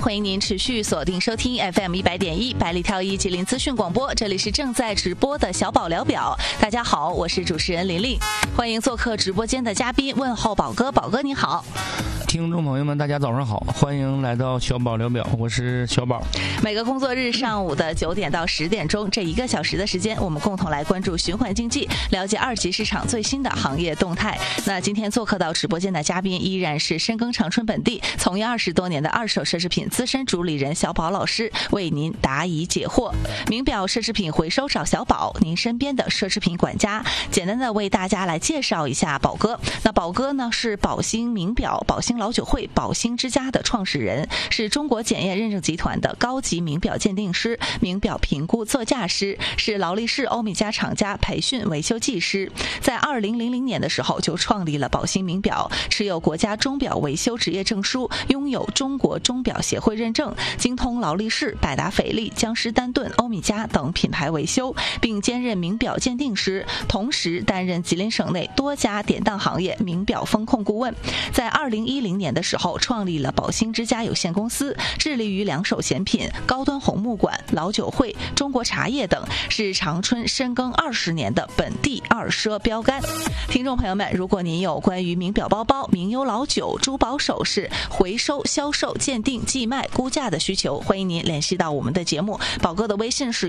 欢迎您持续锁定收听 FM100.1百里挑一吉林资讯广播，这里是正在直播的小宝聊表。大家好，我是主持人琳琳，欢迎做客直播间的嘉宾，问候宝哥，宝哥你好。 听众朋友们大家早上好，欢迎来到小宝聊表，我是小宝。 每个工作日上午的9点到10点钟，这1个小时的时间，我们共同来关注循环经济，了解二级市场最新的行业动态。那今天做客到直播间的嘉宾依然是深耕长春本地从业20多年的二手奢侈品资深主理人小宝老师，为您答疑解惑。名表奢侈品回收找小宝，您身边的奢侈品管家。简单的为大家来介绍一下宝哥。那宝哥呢是宝兴名表、宝兴老酒会、宝兴之家的创始人，是中国检验认证集团的高级名表鉴定师、名表评估作价师，是劳力士、欧米茄厂家培训维修技师。在2000年的时候就创立了宝兴名表，持有国家钟表维修职业证书，拥有中国钟表协会认证，精通劳力士、百达翡丽、江诗丹顿、欧米茄等品牌维修，并兼任名表鉴定师，同时担任吉林省内多家典当行业名表风控顾问。在2010年的时候创立了宝兴之家有限公司，致力于两手显品、高端红木馆、老酒会、中国茶叶等，是长春深耕20年的本地二奢标杆。听众朋友们，如果您有关于名表包包、名优老酒、珠宝首饰回收、销售、鉴定、寄卖、估价的需求，欢迎您联系到我们的节目。宝哥的微信是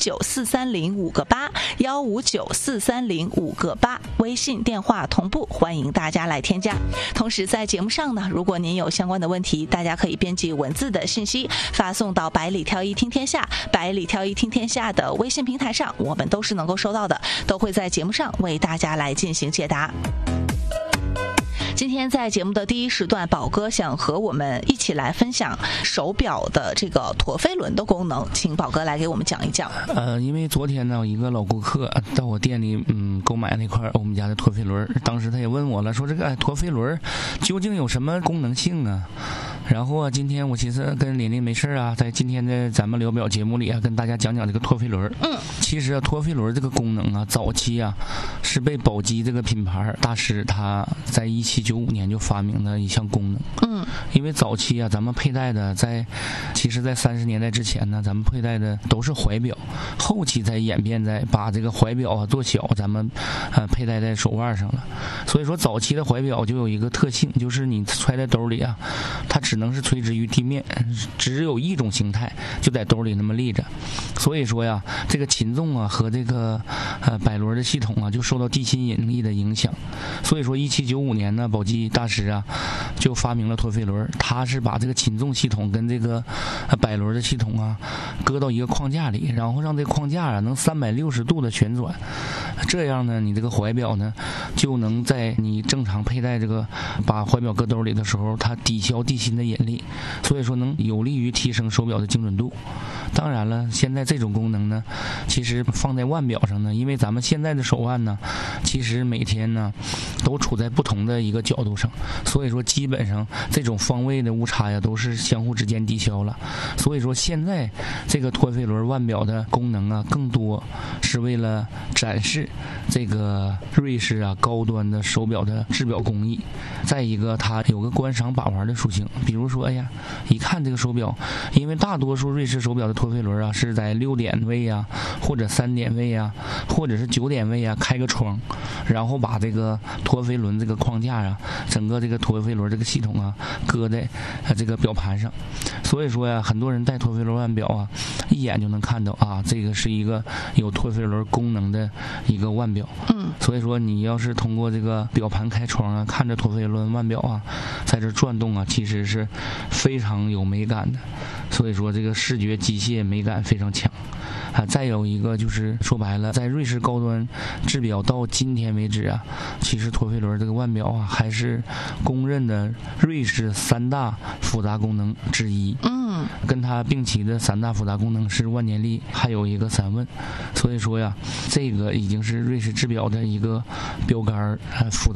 159-430-5个8，159-430-5个8，微信电话同步，欢迎大家来添加。同时在节目上呢，如果您有相关的问题，大家可以编辑文字的信息发送到百里挑一听天下、百里挑一听天下的微信平台上，我们都是能够收到的，都会在节目上为大家来进行解答。今天在节目的第一时段，宝哥想和我们一起来分享手表的这个陀飞轮的功能，请宝哥来给我们讲一讲。 因为昨天呢，有一个老顾客到我店里购买那块我们家的陀飞轮，当时他也问我了，说这个陀飞轮究竟有什么功能性啊？然后今天我寻思跟琳琳没事啊，在今天的咱们聊表节目里跟大家讲讲这个陀飞轮。其实陀飞轮这个功能早期是被宝玑这个品牌大师他在1795年就发明了一项功能。因为早期咱们佩戴的其实在30年代之前呢，咱们佩戴的都是怀表，后期才演变在把这个怀表做小，咱们佩戴在手腕上了。所以说早期的怀表就有一个特性，就是你揣在兜里它只能是垂直于地面，只有一种形态，就在兜里那么立着。所以说这个擒纵和这个摆轮的系统就受到地心引力的影响。所以说1795年呢，宝玑大师就发明了陀飞轮，他是把这个擒纵系统跟这个摆轮的系统搁到一个框架里，然后让这个框架能360度的旋转，这样呢，你这个怀表呢就能在你正常佩戴这个把怀表搁兜里的时候，它抵消地心的引力，所以说能有利于提升手表的精准度。当然了，现在这种功能呢，其实放在腕表上呢，因为咱们现在的手腕呢，其实每天呢都处在不同的一个角度上，所以说基本上这种方位的误差都是相互之间抵消了。所以说现在这个陀飞轮腕表的功能更多是为了展示这个瑞士高端的手表的制表工艺，再一个它有个观赏把玩的属性。比如说一看这个手表，因为大多数瑞士手表的陀飞轮是在6点位或者3点位或者是9点位开个窗，然后把这个陀飞轮这个框架整个这个陀飞轮这个系统搁在这个表盘上。所以说很多人戴陀飞轮腕表一眼就能看到这个是一个有陀飞轮功能的一个腕表。所以说你要是通过这个表盘开窗看着陀飞轮腕表在这转动其实是非常有美感的。所以说这个视觉机械美感非常强。再有一个就是说白了，在瑞士高端制表到今天为止其实陀飞轮这个腕表还是公认的瑞士3大复杂功能之一。跟它并齐的3大复杂功能是万年历，还有一个散问。所以说这个已经是瑞士制表的一个标杆复杂